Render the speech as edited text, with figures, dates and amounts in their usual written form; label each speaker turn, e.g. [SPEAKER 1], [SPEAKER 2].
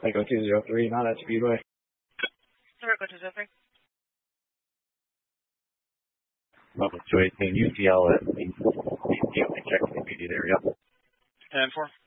[SPEAKER 1] Echo 203, not at Speedway.
[SPEAKER 2] Echo 203.
[SPEAKER 3] Level 218, UCL at the check the immediate area.
[SPEAKER 2] 10-4.